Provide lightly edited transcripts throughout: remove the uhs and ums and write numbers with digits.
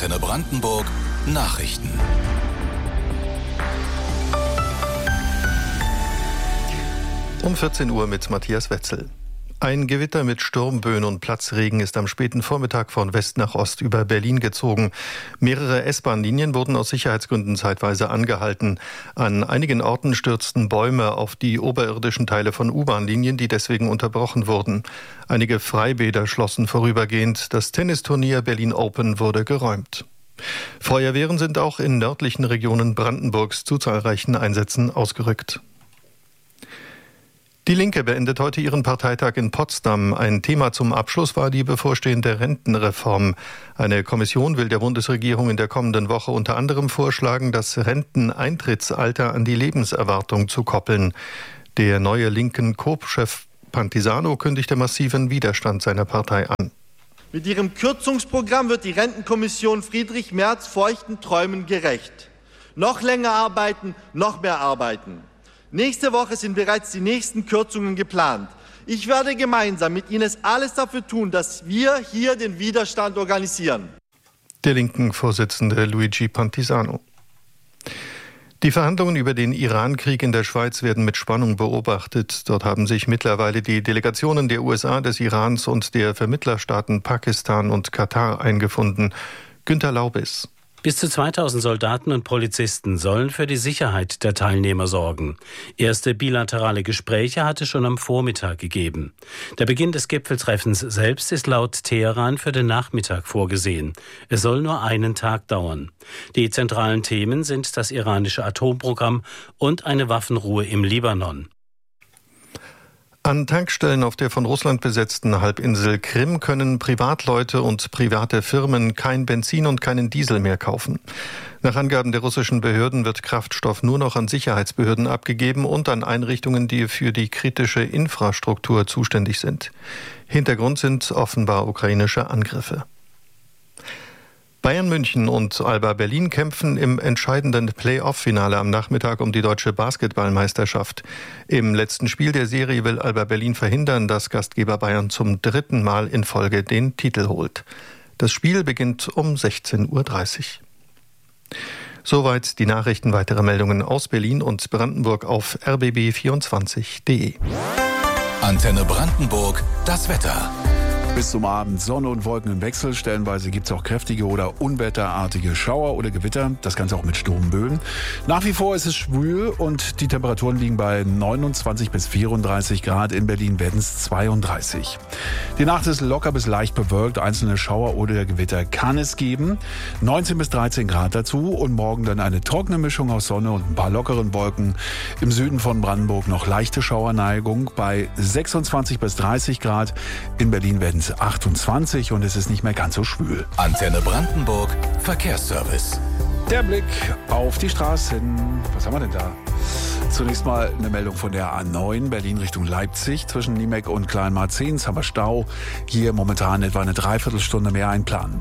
Antenne Brandenburg Nachrichten. Um 14 Uhr mit Matthias Wetzel. Ein Gewitter mit Sturmböen und Platzregen ist am späten Vormittag von West nach Ost über Berlin gezogen. Mehrere S-Bahn-Linien wurden aus Sicherheitsgründen zeitweise angehalten. An einigen Orten stürzten Bäume auf die oberirdischen Teile von U-Bahn-Linien, die deswegen unterbrochen wurden. Einige Freibäder schlossen vorübergehend. Das Tennisturnier Berlin Open wurde geräumt. Feuerwehren sind auch in nördlichen Regionen Brandenburgs zu zahlreichen Einsätzen ausgerückt. Die Linke beendet heute ihren Parteitag in Potsdam. Ein Thema zum Abschluss war die bevorstehende Rentenreform. Eine Kommission will der Bundesregierung in der kommenden Woche unter anderem vorschlagen, das Renteneintrittsalter an die Lebenserwartung zu koppeln. Der neue linken Coop-Chef Pantisano kündigte massiven Widerstand seiner Partei an. Mit ihrem Kürzungsprogramm wird die Rentenkommission Friedrich Merz feuchten Träumen gerecht. Noch länger arbeiten, noch mehr arbeiten. Nächste Woche sind bereits die nächsten Kürzungen geplant. Ich werde gemeinsam mit Ihnen alles dafür tun, dass wir hier den Widerstand organisieren. Der linken Vorsitzende Luigi Pantisano. Die Verhandlungen über den Iran-Krieg in der Schweiz werden mit Spannung beobachtet. Dort haben sich mittlerweile die Delegationen der USA, des Irans und der Vermittlerstaaten Pakistan und Katar eingefunden. Günter Laubis. Bis zu 2000 Soldaten und Polizisten sollen für die Sicherheit der Teilnehmer sorgen. Erste bilaterale Gespräche hat es schon am Vormittag gegeben. Der Beginn des Gipfeltreffens selbst ist laut Teheran für den Nachmittag vorgesehen. Es soll nur einen Tag dauern. Die zentralen Themen sind das iranische Atomprogramm und eine Waffenruhe im Libanon. An Tankstellen auf der von Russland besetzten Halbinsel Krim können Privatleute und private Firmen kein Benzin und keinen Diesel mehr kaufen. Nach Angaben der russischen Behörden wird Kraftstoff nur noch an Sicherheitsbehörden abgegeben und an Einrichtungen, die für die kritische Infrastruktur zuständig sind. Hintergrund sind offenbar ukrainische Angriffe. Bayern München und Alba Berlin kämpfen im entscheidenden Play-off-Finale am Nachmittag um die deutsche Basketballmeisterschaft. Im letzten Spiel der Serie will Alba Berlin verhindern, dass Gastgeber Bayern zum 3. Mal in Folge den Titel holt. Das Spiel beginnt um 16:30 Uhr. Soweit die Nachrichten. Weitere Meldungen aus Berlin und Brandenburg auf rbb24.de. Antenne Brandenburg, das Wetter. Bis zum Abend Sonne und Wolken im Wechsel. Stellenweise gibt es auch kräftige oder unwetterartige Schauer oder Gewitter. Das Ganze auch mit Sturmböen. Nach wie vor ist es schwül und die Temperaturen liegen bei 29 bis 34 Grad. In Berlin werden es 32. Die Nacht ist locker bis leicht bewölkt. Einzelne Schauer oder Gewitter kann es geben. 19 bis 13 Grad dazu. Und morgen dann eine trockene Mischung aus Sonne und ein paar lockeren Wolken. Im Süden von Brandenburg noch leichte Schauerneigung bei 26 bis 30 Grad. In Berlin werden 28 und es ist nicht mehr ganz so schwül. Antenne Brandenburg Verkehrsservice. Der Blick auf die Straßen. Was haben wir denn da? Zunächst mal eine Meldung von der A9 Berlin Richtung Leipzig. Zwischen Niemek und Kleinmarzens haben wir Stau. Hier momentan etwa eine Dreiviertelstunde mehr einplanen.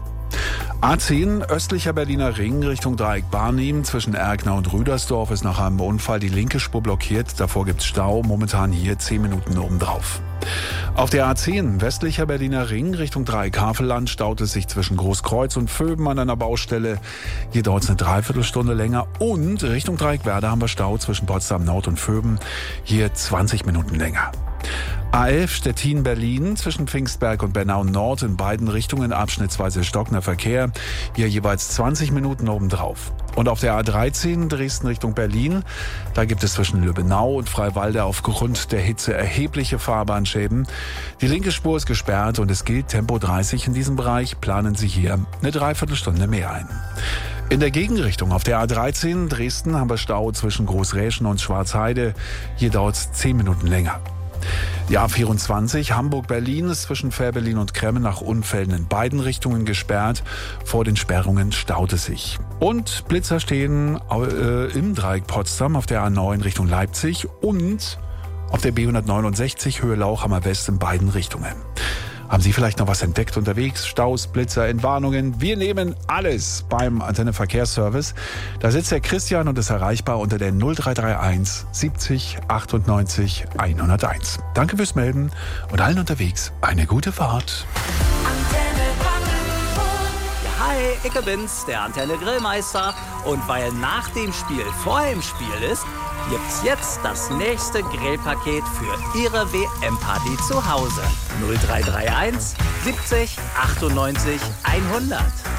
A10 östlicher Berliner Ring Richtung Dreieck Barnim. Zwischen Erkner und Rüdersdorf ist nach einem Unfall die linke Spur blockiert. Davor gibt's Stau. Momentan hier 10 Minuten obendrauf. Auf der A10 westlicher Berliner Ring Richtung Dreieck-Havelland staut es sich zwischen Großkreuz und Vöben an einer Baustelle. Hier dauert es eine Dreiviertelstunde länger. Und Richtung Dreieck-Werder haben wir Stau zwischen Potsdam Nord und Vöben. Hier 20 Minuten länger. A11 Stettin-Berlin zwischen Pfingstberg und Bernau Nord in beiden Richtungen abschnittsweise stockender Verkehr. Hier jeweils 20 Minuten obendrauf. Und auf der A13 Dresden Richtung Berlin, da gibt es zwischen Lübbenau und Freiwalde aufgrund der Hitze erhebliche Fahrbahnschäden. Die linke Spur ist gesperrt und es gilt Tempo 30 in diesem Bereich. Planen Sie hier eine Dreiviertelstunde mehr ein. In der Gegenrichtung auf der A13 Dresden haben wir Stau zwischen Großräschen und Schwarzheide. Hier dauert es 10 Minuten länger. Die A24 Hamburg-Berlin ist zwischen Fährberlin und Kremmen nach Unfällen in beiden Richtungen gesperrt. Vor den Sperrungen staut es sich. Und Blitzer stehen im Dreieck Potsdam auf der A9 Richtung Leipzig und auf der B169 Höhe Lauchhammer West in beiden Richtungen. Haben Sie vielleicht noch was entdeckt unterwegs? Staus, Blitzer, Entwarnungen? Wir nehmen alles beim Antenne Verkehrsservice. Da sitzt der Christian und ist erreichbar unter der 0331 70 98 101. Danke fürs Melden und allen unterwegs eine gute Fahrt. Antenne Brandenburg. Ja, hi. Hey, ich bin's, der Antenne Grillmeister. Und weil nach dem Spiel vor dem Spiel ist, gibt's jetzt das nächste Grillpaket für Ihre WM-Party zu Hause. 0331 70 98 100.